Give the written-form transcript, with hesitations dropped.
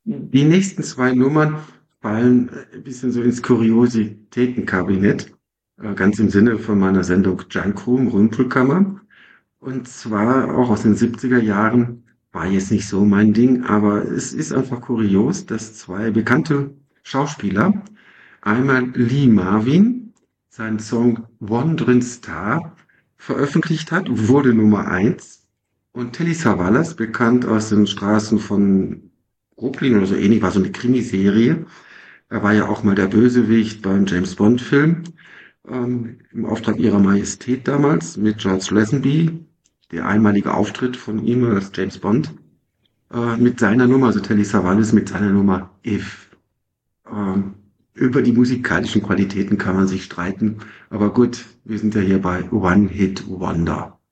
Die nächsten zwei Nummern fallen ein bisschen so ins Kuriositätenkabinett, ganz im Sinne von meiner Sendung Junkroom, Rümpelkammer. Und zwar auch aus den 70er Jahren, war jetzt nicht so mein Ding, aber es ist einfach kurios, dass zwei bekannte Schauspieler, einmal Lee Marvin, seinen Song Wandering Star veröffentlicht hat, wurde Nummer eins, und Telly Savalas, bekannt aus den Straßen von Brooklyn oder so ähnlich, war so eine Krimiserie. Er war ja auch mal der Bösewicht beim James Bond-Film, im Auftrag ihrer Majestät damals mit George Lazenby, der einmalige Auftritt von ihm als James Bond, mit seiner Nummer, also Telly Savalas mit seiner Nummer If. Ähm, über die musikalischen Qualitäten kann man sich streiten, aber gut, wir sind ja hier bei One Hit Wonder.